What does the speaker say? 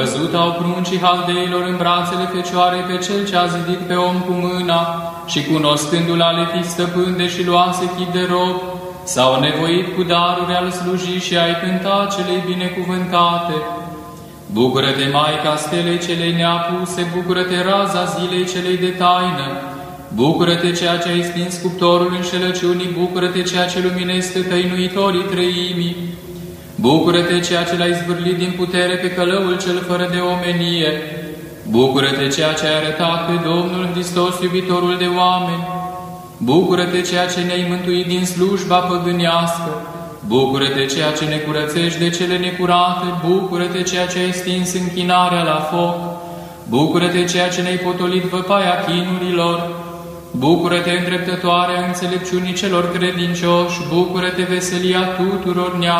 Văzut au pruncii haldeilor în brațele Fecioarei pe cel ce a zidit pe om cu mâna și cunoscându-l ale fi stăpân, deși luase chip de rob, s-au nevoit cu daruri al sluji și ai cânta celei binecuvântate. Bucură-te, Maica stelei celei neapuse, bucură-te, raza zilei celei de taină, bucură-te, ceea ce ai stins cuptorul înșelăciunii, bucură-te, ceea ce luminezi tăinuitorii treimii, bucură-te, ceea ce l-ai zvârlit din putere pe călăul cel fără de omenie, bucură-te, ceea ce ai arătat pe Domnul Hristos, iubitorul de oameni, bucură-te, ceea ce ne-ai mântuit din slujba păgânească, bucură-te, ceea ce ne curățești de cele necurate, bucură-te, ceea ce ai stins închinarea la foc, bucură-te, ceea ce ne-ai potolit văpaia chinurilor, bucură-te, îndreptătoarea înțelepciunii celor credincioși, bucură-te, veselia tuturor neamurilor.